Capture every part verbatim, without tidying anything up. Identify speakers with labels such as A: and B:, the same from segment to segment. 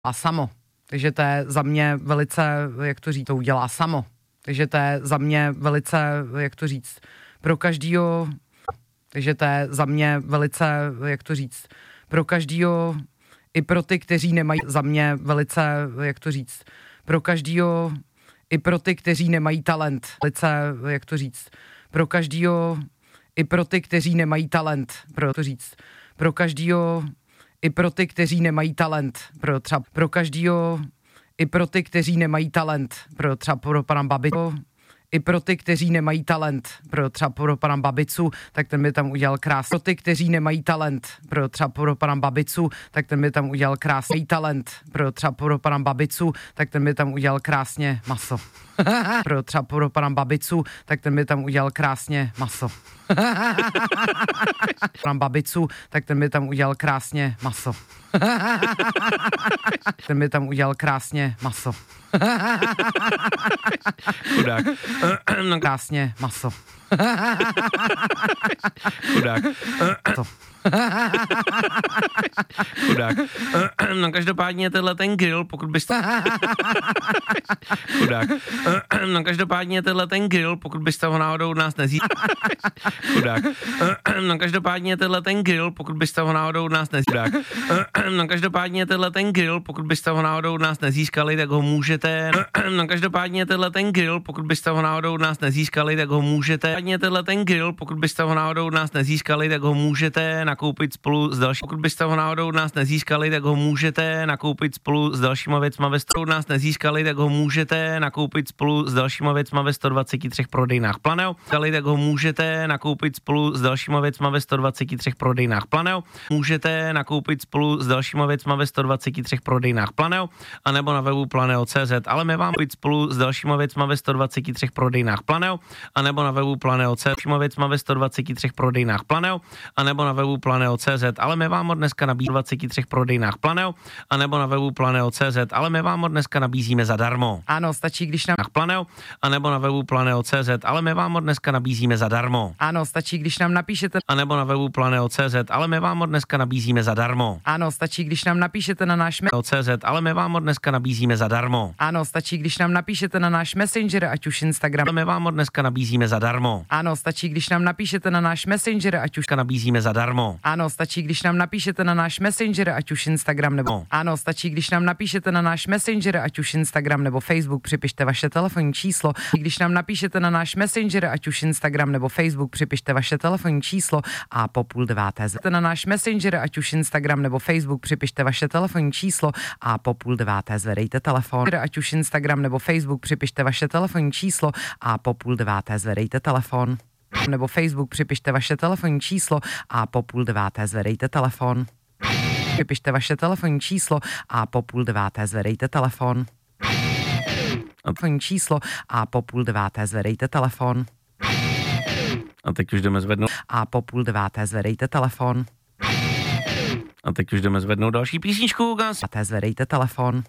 A: A samo. Takže to je za mě velice, jak to říct, to udělá samo. Takže to je za mě velice, jak to říct, pro každýho, takže to je za mě velice, jak to říct, pro každýho, i pro ty, kteří nemají, za mě velice, jak to říct, pro každýho, i pro ty, kteří nemají talent. Velice, jak to říct, pro každýho, i pro ty, kteří nemají talent, pro to říct, pro každýho, i pro ty, kteří nemají talent, pro třeba pro každýho, i pro ty, kteří nemají talent, pro třeba pro pana Babicu, i pro ty, kteří nemají talent, pro třeba pro pana Babicu, tak ten by tam udělal krásný. Pro ty, kteří nemají talent, pro třeba pro pana Babicu, tak ten by tam udělal krásný talent, pro třeba pro pana Babicu, tak ten by tam udělal krásně maso. Pro třeba pro pana Babicu, tak ten by tam udělal krásně maso. Pan Babicu, tak ten by tam udělal krásně maso. Ten by tam udělal krásně maso.
B: Chudák.
A: No krásně maso.
B: Chudák.
A: To.
B: Chudák. No každopádně tenhle ten grill, pokud byste... Chudák. No každopádně tenhle ten grill, pokud byste ho náhodou od nás nezískali... Chudák. No každopádně tenhle ten grill, pokud byste ho náhodou od nás nezískali... No každopádně tenhle ten grill, pokud byste ho náhodou od nás nezískali, tak ho můžete... No každopádně tenhle ten grill, pokud byste ho náhodou od nás nezískali, tak ho můžete... Každopádně tenhle ten grill, pokud byste ho náhodou od nás nezískali, tak ho můžete nakoupit spolu s další. Pokud byste ho náhodou od nás nezískali, tak ho můžete nakoupit spolu s dalšíma věcma ve sto. Od nás nezískali, tak ho můžete nakoupit spolu s dalšíma věcma ve sto dvacet tři prodejnách Planeo. Tak ho můžete nakoupit spolu s dalšíma věcma ve sto dvacet tři prodejnách Planeo. Můžete nakoupit spolu s dalšíma věcma ve sto dvacet tři prodejnách Planeo, anebo na webu planeo tečka cé zet. Ale my vám být spolu s dalšíma věcma ve sto dvacet tři prodejnách Planeo, anebo na webu planeo tečka cé zet. Dalšíma věcma ve sto dvacet tři prodejnách Planeo, anebo na webu planeo tečka cé zet. Ale my vám ho dneska nabízíme dvacet tři prodejnách Planeo, anebo na webu planeo tečka cé zet. Ale my vám ho dneska nabízíme zadarmo.
A: Ano, stačí, když nám...
B: Planeo, anebo na webu planeo tečka cé zet. Ale my vám ho dneska nabízíme zadarmo.
A: Ano, stačí, když nám napíšete...
B: Anebo na webu planeo tečka cé zet. Ale my vám ho dneska nabízíme zadarmo.
A: Ano, stačí, když nám napíšete na náš...
B: tečka cé zet. Ale my vám ho dneska nabízíme zadarmo.
A: Ano, stačí, když nám napíšete na náš Messenger, ať už Instagram...
B: Ale my vám ho dneska nabízíme zadarmo.
A: Ano, stačí, když nám napíšete na náš Messenger, ať už...
B: Nabízíme zadarmo.
A: Ano, stačí, když nám napíšete na náš Messenger, ať už Instagram nebo...
B: No.
A: Ano, stačí, když nám napíšete na náš Messenger, ať už Instagram nebo Facebook, připište vaše telefonní číslo. Když nám napíšete na náš Messenger, ať už Instagram nebo Facebook, připište vaše telefonní číslo a po půl deváté zvedejte na náš Messenger, ať už Instagram nebo Facebook, připište vaše telefonní číslo a po půl deváté zvedejte telefon. Ať už Instagram nebo Facebook, připište vaše telefonní číslo a po půl deváté zvedejte telefon. Nebo Facebook, připište vaše telefonní číslo a po půl deváté zvedejte telefon. Připište vaše telefonní číslo a po půl deváté zvedejte telefon. Telefonní číslo a po půl deváté zvedejte telefon.
B: A teď už jdeme zvednout.
A: A po půl deváté zvedejte telefon.
B: A teď už jdeme zvednout další písničku, Guns.
A: A té zvedejte telefon.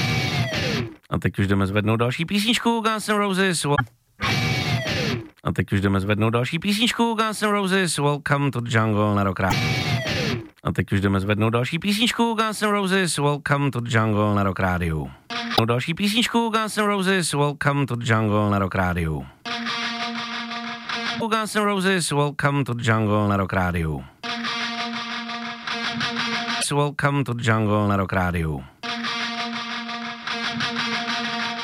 B: A teď už jdeme zvednout další písničku, Guns N' Roses. A teď už jdeme zvednout další písničku, Guns N' Roses. Welcome to the jungle na Rock Radio. A teď už jdeme zvednout další písničku, Guns N' Roses. Welcome to the jungle na Rock Radio. Další písničku, Guns N' Roses. Welcome to the jungle na Rock Radio. Guns N' Roses. Welcome to the jungle na Rock Radio. Welcome to the jungle na Rock Radio.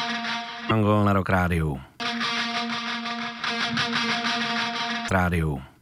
B: Jungle na Rock Radio. Radio.